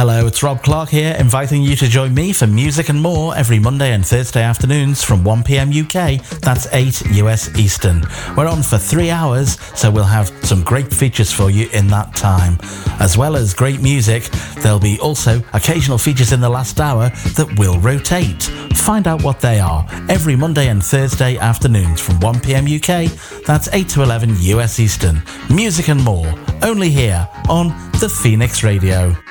Hello, it's Rob Clark here, inviting you to join me for music and more every Monday and Thursday afternoons from 1pm UK, that's 8 US Eastern. We're on for 3 hours, so we'll have some great features for you in that time. As well as great music, there'll be also occasional features in the last hour that will rotate. Find out what they are every Monday and Thursday afternoons from 1pm UK, that's 8 to 11 US Eastern. Music and more, only here on The Phoenix Radio.